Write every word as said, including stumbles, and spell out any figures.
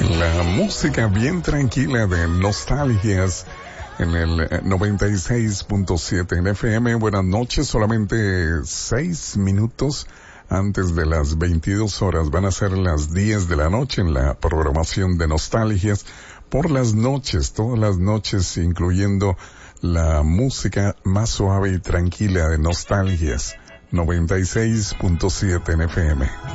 La música bien tranquila de Nostalgias en el noventa y seis punto siete en F M. Buenas noches, solamente seis minutos antes de las veintidós horas. Van a ser las diez de la noche en la programación de Nostalgias. Por las noches, todas las noches, incluyendo la música más suave y tranquila de Nostalgias. noventa y seis punto siete en F M.